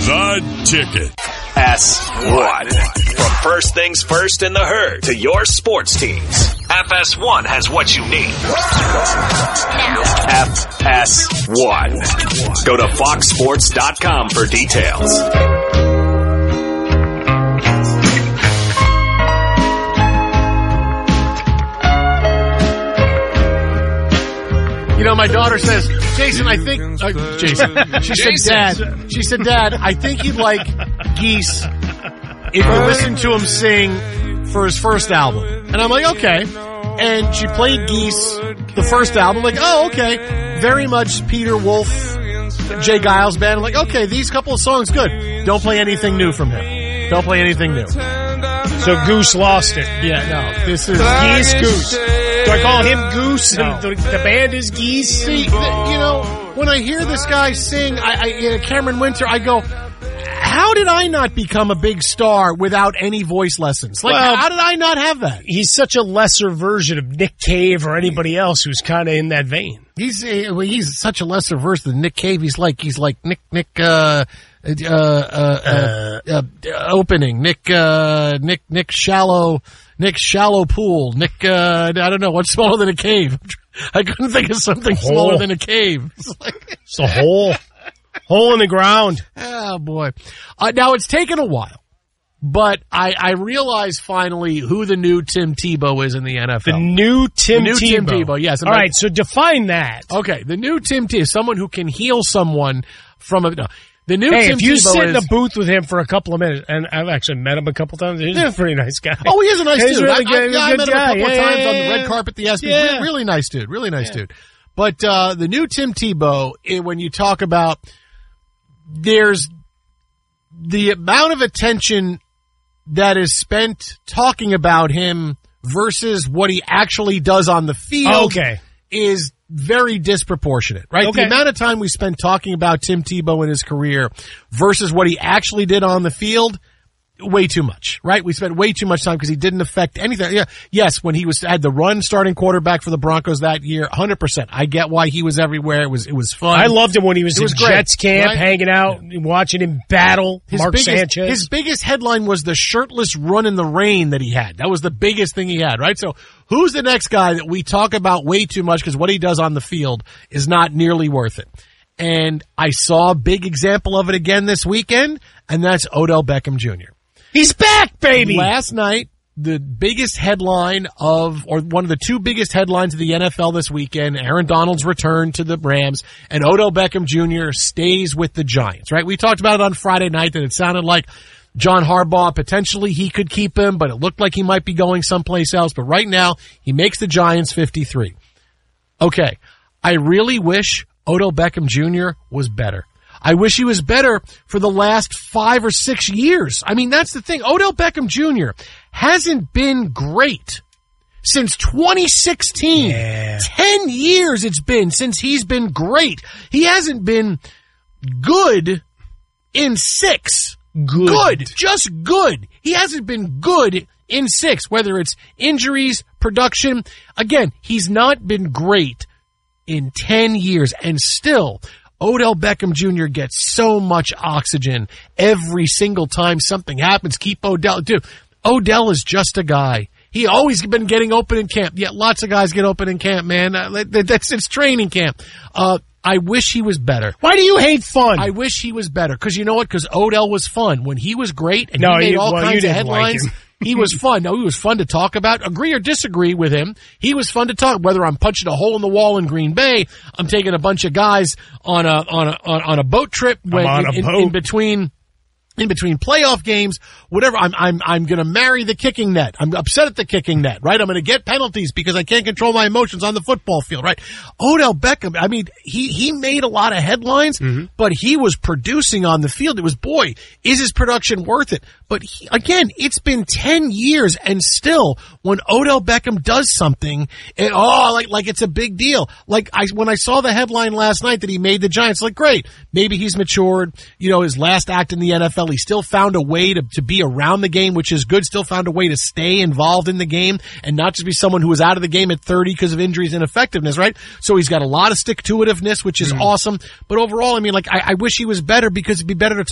The Ticket. FS1. From first things first in the herd to your sports teams, FS1 has what you need. FS1. Go to foxsports.com for details. You know, my daughter says, Jason, I think... She said, Dad, I think he'd like Geese if you listen to him sing for his first album. And I'm like, okay. And she played Geese, the first album. Like, oh, okay. Very much Peter Wolf, Jay Giles band. I'm like, okay, these couple of songs, good. Don't play anything new from him. Don't play anything new. So Goose lost it. Yeah, no. This is Geese Goose. Do I call him Goose and the band is Geese? See, you know, when I hear this guy sing, Cameron Winter, I go, how did I not become a big star without any voice lessons? Like, how did I not have that? He's such a lesser version of Nick Cave or anybody else who's kind of in that vein. He's such a lesser version than Nick Cave. He's like Nick opening, Nick Shallow Pool, I don't know, what's smaller than a cave? I couldn't think of something smaller than a cave. It's a hole in the ground. Oh boy. Now it's taken a while, but I realize finally who the new Tim Tebow is in the NFL. The new Tim Tebow, yes. All right, so define that. Okay, the new Tim Tebow is someone who can heal someone from a... No. The new Tim if you Tebow sit in a booth with him for a couple of minutes, and I've actually met him a couple times, he's a pretty nice guy. Oh, he is a nice dude. Really good, I met him a couple of times on the red yeah. carpet at the ESPN. Yeah. Really nice dude. Really nice dude. But the new Tim Tebow, when you talk about, there's the amount of attention that is spent talking about him versus what he actually does on the field is very disproportionate, right? Okay. The amount of time we spent talking about Tim Tebow in his career versus what he actually did on the field, way too much, right? We spent way too much time because he didn't affect anything. Yeah, yes, when he had the run starting quarterback for the Broncos that year, 100%. I get why he was everywhere. It was fun. I loved him when he was in Jets camp, right? hanging out, watching him battle Sanchez. His biggest headline was the shirtless run in the rain that he had. That was the biggest thing he had, right? So who's the next guy that we talk about way too much because what he does on the field is not nearly worth it? And I saw a big example of it again this weekend, and that's Odell Beckham Jr. He's back, baby! Last night, the biggest headline or one of the two biggest headlines of the NFL this weekend, Aaron Donald's return to the Rams, and Odell Beckham Jr. stays with the Giants, right? We talked about it on Friday night that it sounded like John Harbaugh, potentially he could keep him, but it looked like he might be going someplace else. But right now, he makes the Giants 53. Okay, I really wish Odell Beckham Jr. was better. I wish he was better for the last 5 or 6 years. I mean, that's the thing. Odell Beckham Jr. hasn't been great since 2016. Yeah. 10 years it's been since he's been great. He hasn't been good in 6. Good. Just good. He hasn't been good in 6, whether it's injuries, production. Again, he's not been great in 10 years, and still Odell Beckham Jr. gets so much oxygen every single time something happens. Keep Odell. Dude, Odell is just a guy. He always been getting open in camp. Yeah, lots of guys get open in camp, man. It's training camp. I wish he was better. Why do you hate fun? I wish he was better. Because you know what? Because Odell was fun. When he was great and he made all kinds of headlines, like he was fun. No, he was fun to talk about. Agree or disagree with him, he was fun to talk. Whether I'm punching a hole in the wall in Green Bay, I'm taking a bunch of guys on a boat trip in between playoff games, whatever. I'm going to marry the kicking net. I'm upset at the kicking net, right? I'm going to get penalties because I can't control my emotions on the football field, right? Odell Beckham, I mean, he made a lot of headlines, but he was producing on the field. It was, boy, is his production worth it? But again, it's been 10 years, and still, when Odell Beckham does something, like it's a big deal. Like when I saw the headline last night that he made the Giants, like, great, maybe he's matured. You know, his last act in the NFL, he still found a way to be around the game, which is good. Still found a way to stay involved in the game and not just be someone who was out of the game at 30 because of injuries and ineffectiveness, right? So he's got a lot of stick-to-itiveness, which is awesome. But overall, I mean, like, I wish he was better because it'd be better to talk